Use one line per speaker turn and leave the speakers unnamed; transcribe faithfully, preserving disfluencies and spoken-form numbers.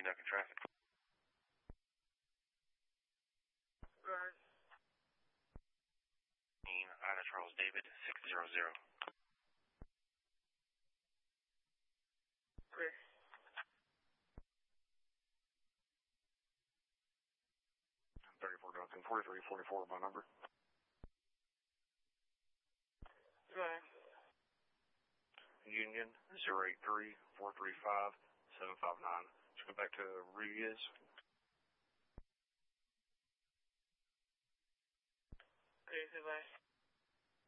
ducking traffic.
Right.
Ida Charles David, six zero zero.
Okay.
thirty-four Duncan, forty-three forty-four my number.
Right.
Union, zero eight three four three five seven five nine. Let's go back to Rodriguez.
Okay, goodbye.